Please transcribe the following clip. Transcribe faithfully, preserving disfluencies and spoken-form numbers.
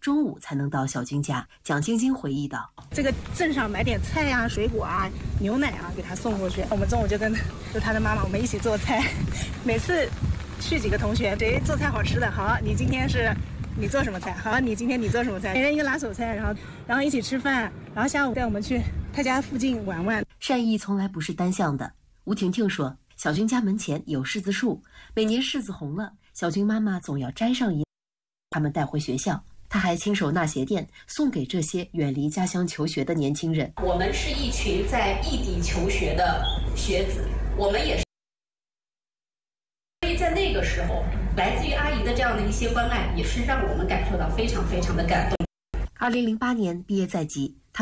中午才能到小军家。蒋晶晶回忆道：“ 这个镇上买点菜啊、水果啊、牛奶啊，给他送过去。我们中午就跟就他的妈妈我们一起做菜，每次去几个同学，谁做菜好吃的，好，你今天是你做什么菜？好，你今天你做什么菜？每人一个拿手菜，然后然后一起吃饭，然后下午带我们去他家附近玩玩。 善意从来不是单向的。”吴婷婷说，小军家门前有柿子树，每年柿子红了，小军妈妈总要摘上一他们带回学校。他还亲手纳鞋垫送给这些远离家乡求学的年轻人。 我们是一群在异地求学的学子，我们也是，所以在那个时候，来自于阿姨的这样的一些关爱，也是让我们感受到非常非常的感动。 二零零八年毕业在即，